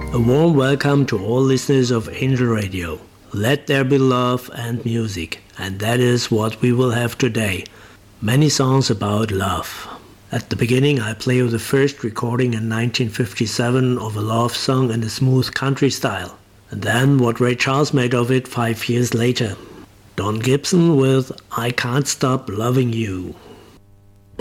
A warm welcome to all listeners of Angel Radio. Let there be love and music, and that is what we will have today. Many songs about love. At the beginning I play the first recording in 1957 of a love song in a smooth country style, and then what Ray Charles made of it 5 years later. Don Gibson with I Can't Stop Loving You.